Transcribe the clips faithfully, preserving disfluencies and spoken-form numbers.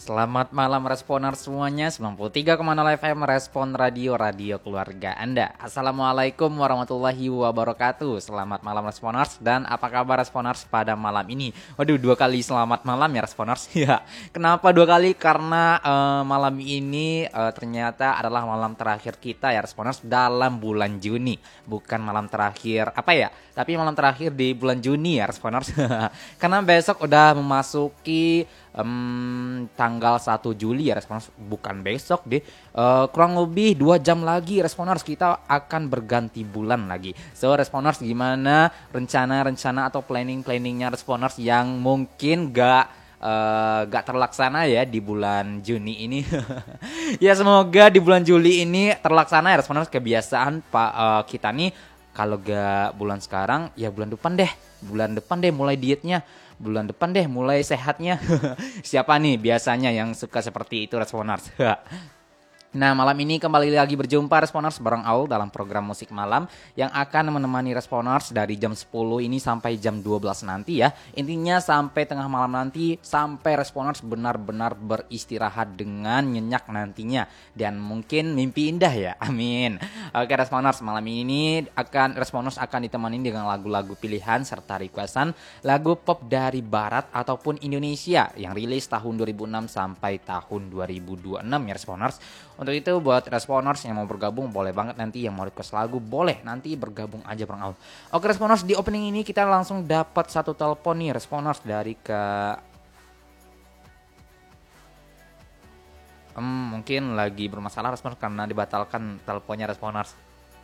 Selamat malam Responer semuanya. Sembilan puluh tiga koma nol F M Respon Radio, radio keluarga Anda. Assalamualaikum warahmatullahi wabarakatuh. Selamat malam Responers. Dan apa kabar Responers pada malam ini? Waduh, dua kali selamat malam ya Responers. Ya, kenapa dua kali? Karena uh, malam ini uh, ternyata adalah malam terakhir kita ya Responers dalam bulan Juni. Bukan malam terakhir apa ya, tapi malam terakhir di bulan Juni ya Responers. Karena besok udah memasuki Um, tanggal satu Juli ya Responers, bukan besok deh, uh, kurang lebih dua jam lagi Responers kita akan berganti bulan lagi. So Responers, gimana rencana-rencana atau planning-planningnya Responers yang mungkin gak Uh, gak terlaksana ya di bulan Juni ini. Ya semoga di bulan Juli ini terlaksana ya Responers. Kebiasaan Pak uh, kita nih, kalau gak bulan sekarang ya bulan depan deh. Bulan depan deh mulai dietnya. Bulan depan deh mulai sehatnya. Siapa nih biasanya yang suka seperti itu Responers? Nah, malam ini kembali lagi berjumpa Responers bareng Aul dalam program musik malam yang akan menemani Responers dari jam sepuluh ini sampai jam dua belas nanti ya. Intinya sampai tengah malam nanti, sampai Responers benar-benar beristirahat dengan nyenyak nantinya. Dan mungkin mimpi indah ya, amin. Oke Responers, malam ini akan Responers akan ditemani dengan lagu-lagu pilihan serta requestan lagu pop dari Barat ataupun Indonesia yang rilis tahun dua ribu enam sampai tahun dua ribu dua puluh enam ya Responers. Untuk itu buat Responers yang mau bergabung boleh banget, nanti yang mau request lagu boleh nanti bergabung aja bareng Aul. Oke Responers, di opening ini kita langsung dapat satu telepon nih Responers dari ke hmm, mungkin lagi bermasalah Responers karena dibatalkan teleponnya Responers.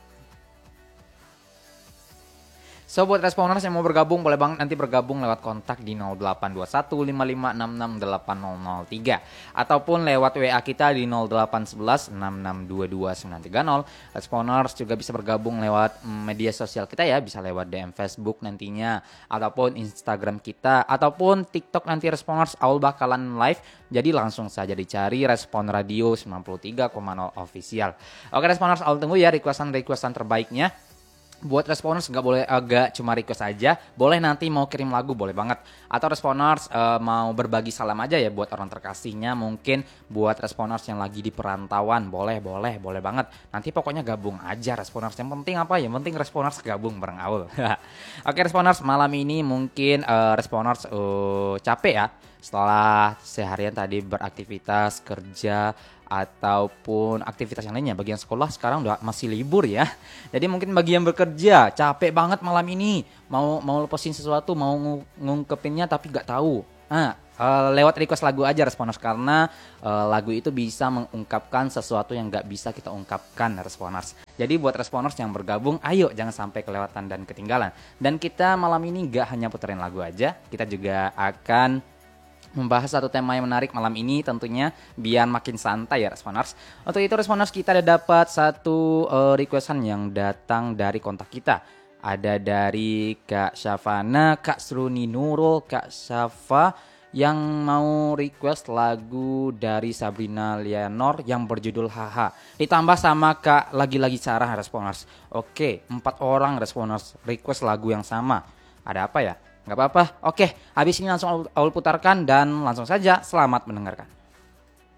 So buat Responers yang mau bergabung boleh banget nanti bergabung lewat kontak di nol delapan dua satu lima lima enam enam delapan nol nol tiga ataupun lewat W A kita di nol delapan satu satu enam enam dua dua sembilan tiga nol. Responers juga bisa bergabung lewat media sosial kita ya, bisa lewat D M Facebook nantinya ataupun Instagram kita ataupun TikTok nanti Responers Aul bakalan live. Jadi langsung saja dicari Respon Radio sembilan puluh tiga koma nol Official. Oke Responers, Aul tunggu ya requestan-requestan terbaiknya. Buat Responers nggak boleh agak uh, cuma request aja, boleh nanti mau kirim lagu boleh banget. Atau Responers uh, mau berbagi salam aja ya buat orang terkasihnya, mungkin buat Responers yang lagi di perantauan boleh boleh boleh banget. Nanti pokoknya gabung aja Responers. Yang penting apa ya? Yang penting Responers gabung bareng Aul. Oke Responers, malam ini mungkin uh, Responers uh, capek ya setelah seharian tadi beraktivitas kerja ataupun aktivitas yang lainnya. Bagi yang sekolah sekarang udah masih libur ya. Jadi mungkin bagi yang bekerja capek banget malam ini, mau mau lepasin sesuatu, mau ng- ngungkepinnya tapi gak tahu. Nah, uh, lewat request lagu aja Responers, karena uh, lagu itu bisa mengungkapkan sesuatu yang gak bisa kita ungkapkan Responers. Jadi buat Responers yang bergabung, ayo jangan sampai kelewatan dan ketinggalan. Dan kita malam ini gak hanya puterin lagu aja, kita juga akan membahas satu tema yang menarik malam ini tentunya biar makin santai ya Responers. Untuk itu Responers, kita ada dapat satu uh, requestan yang datang dari kontak kita. Ada dari Kak Syafana, Kak Sruni Nurul, Kak Syafa yang mau request lagu dari Sabrina Leonor yang berjudul Haha. Ditambah sama Kak Lagi-Lagi Sarah Responers. Oke, empat orang Responers request lagu yang sama. Ada apa ya? Gak apa-apa. Oke, habis ini langsung Aul putarkan dan langsung saja selamat mendengarkan.